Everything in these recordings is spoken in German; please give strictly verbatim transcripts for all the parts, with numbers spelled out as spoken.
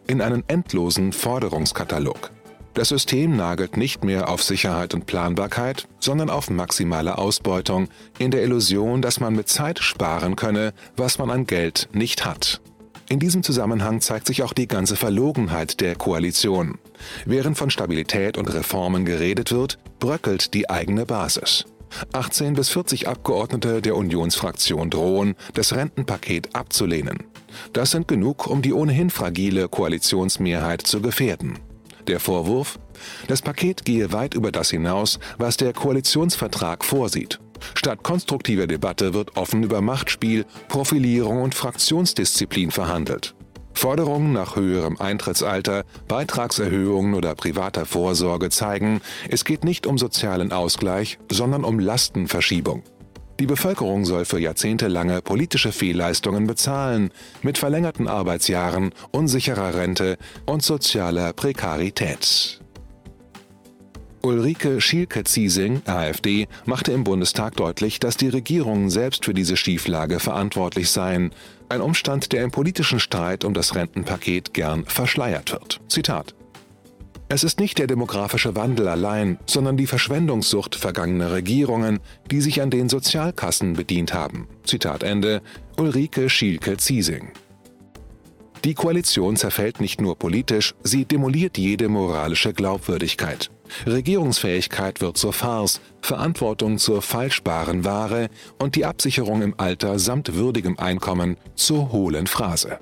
in einen endlosen Forderungskatalog. Das System nagelt nicht mehr auf Sicherheit und Planbarkeit, sondern auf maximale Ausbeutung, in der Illusion, dass man mit Zeit sparen könne, was man an Geld nicht hat. In diesem Zusammenhang zeigt sich auch die ganze Verlogenheit der Koalition. Während von Stabilität und Reformen geredet wird, bröckelt die eigene Basis. achtzehn bis vierzig Abgeordnete der Unionsfraktion drohen, das Rentenpaket abzulehnen. Das sind genug, um die ohnehin fragile Koalitionsmehrheit zu gefährden. Der Vorwurf? Das Paket gehe weit über das hinaus, was der Koalitionsvertrag vorsieht. Statt konstruktiver Debatte wird offen über Machtspiel, Profilierung und Fraktionsdisziplin verhandelt. Forderungen nach höherem Eintrittsalter, Beitragserhöhungen oder privater Vorsorge zeigen, es geht nicht um sozialen Ausgleich, sondern um Lastenverschiebung. Die Bevölkerung soll für jahrzehntelange politische Fehlleistungen bezahlen, mit verlängerten Arbeitsjahren, unsicherer Rente und sozialer Prekarität. Ulrike Schielke-Ziesing, AfD, machte im Bundestag deutlich, dass die Regierungen selbst für diese Schieflage verantwortlich seien. Ein Umstand, der im politischen Streit um das Rentenpaket gern verschleiert wird. Zitat: Es ist nicht der demografische Wandel allein, sondern die Verschwendungssucht vergangener Regierungen, die sich an den Sozialkassen bedient haben. Zitat Ende, Ulrike Schielke-Ziesing. Die Koalition zerfällt nicht nur politisch, sie demoliert jede moralische Glaubwürdigkeit. Regierungsfähigkeit wird zur Farce, Verantwortung zur falschbaren Ware und die Absicherung im Alter samt würdigem Einkommen zur hohlen Phrase.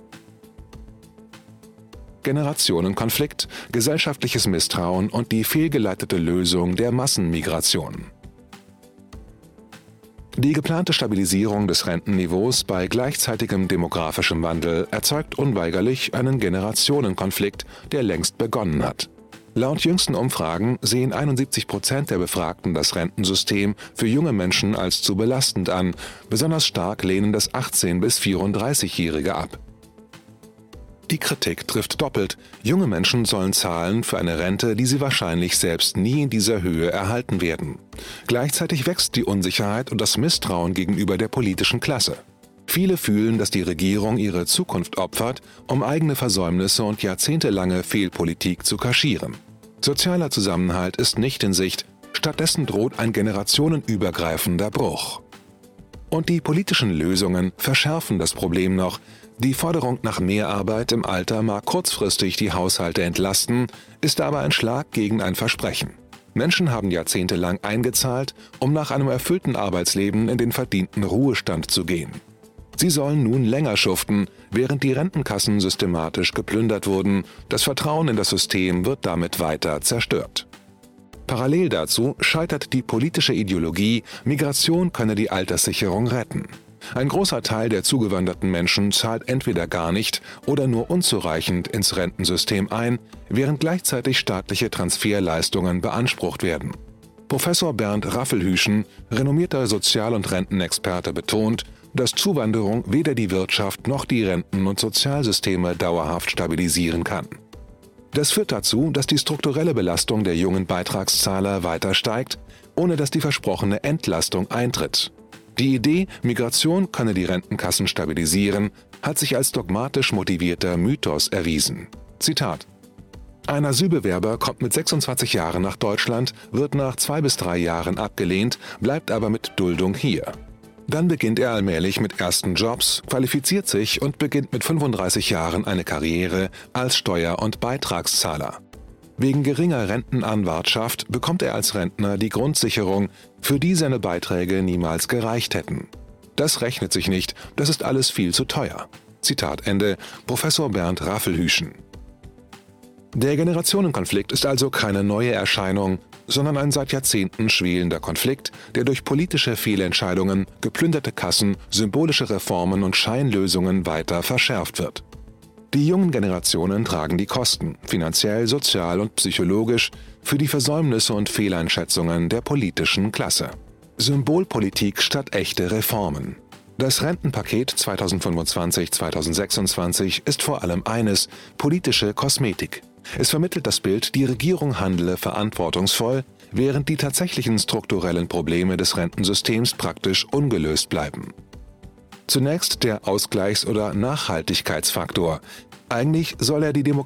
Generationenkonflikt, gesellschaftliches Misstrauen und die fehlgeleitete Lösung der Massenmigration. Die geplante Stabilisierung des Rentenniveaus bei gleichzeitigem demografischem Wandel erzeugt unweigerlich einen Generationenkonflikt, der längst begonnen hat. Laut jüngsten Umfragen sehen einundsiebzig Prozent der Befragten das Rentensystem für junge Menschen als zu belastend an, besonders stark lehnen das achtzehn- bis vierunddreißigjährige ab. Die Kritik trifft doppelt. Junge Menschen sollen zahlen für eine Rente, die sie wahrscheinlich selbst nie in dieser Höhe erhalten werden. Gleichzeitig wächst die Unsicherheit und das Misstrauen gegenüber der politischen Klasse. Viele fühlen, dass die Regierung ihre Zukunft opfert, um eigene Versäumnisse und jahrzehntelange Fehlpolitik zu kaschieren. Sozialer Zusammenhalt ist nicht in Sicht, stattdessen droht ein generationenübergreifender Bruch. Und die politischen Lösungen verschärfen das Problem noch. Die Forderung nach mehr Arbeit im Alter mag kurzfristig die Haushalte entlasten, ist aber ein Schlag gegen ein Versprechen. Menschen haben jahrzehntelang eingezahlt, um nach einem erfüllten Arbeitsleben in den verdienten Ruhestand zu gehen. Sie sollen nun länger schuften, während die Rentenkassen systematisch geplündert wurden. Das Vertrauen in das System wird damit weiter zerstört. Parallel dazu scheitert die politische Ideologie, Migration könne die Alterssicherung retten. Ein großer Teil der zugewanderten Menschen zahlt entweder gar nicht oder nur unzureichend ins Rentensystem ein, während gleichzeitig staatliche Transferleistungen beansprucht werden. Professor Bernd Raffelhüschen, renommierter Sozial- und Rentenexperte, betont, dass Zuwanderung weder die Wirtschaft noch die Renten- und Sozialsysteme dauerhaft stabilisieren kann. Das führt dazu, dass die strukturelle Belastung der jungen Beitragszahler weiter steigt, ohne dass die versprochene Entlastung eintritt. Die Idee, Migration könne die Rentenkassen stabilisieren, hat sich als dogmatisch motivierter Mythos erwiesen. Zitat: Ein Asylbewerber kommt mit sechsundzwanzig Jahren nach Deutschland, wird nach zwei bis drei Jahren abgelehnt, bleibt aber mit Duldung hier. Dann beginnt er allmählich mit ersten Jobs, qualifiziert sich und beginnt mit fünfunddreißig Jahren eine Karriere als Steuer- und Beitragszahler. Wegen geringer Rentenanwartschaft bekommt er als Rentner die Grundsicherung, für die seine Beiträge niemals gereicht hätten. Das rechnet sich nicht, das ist alles viel zu teuer. Zitat Ende, Professor Bernd Raffelhüschen. Der Generationenkonflikt ist also keine neue Erscheinung, sondern ein seit Jahrzehnten schwelender Konflikt, der durch politische Fehlentscheidungen, geplünderte Kassen, symbolische Reformen und Scheinlösungen weiter verschärft wird. Die jungen Generationen tragen die Kosten, finanziell, sozial und psychologisch, für die Versäumnisse und Fehleinschätzungen der politischen Klasse. Symbolpolitik statt echte Reformen. Das Rentenpaket zweitausendfünfundzwanzig bis zweitausendsechsundzwanzig ist vor allem eines: politische Kosmetik. Es vermittelt das Bild, die Regierung handele verantwortungsvoll, während die tatsächlichen strukturellen Probleme des Rentensystems praktisch ungelöst bleiben. Zunächst der Ausgleichs- oder Nachhaltigkeitsfaktor. Eigentlich soll er die Demokratie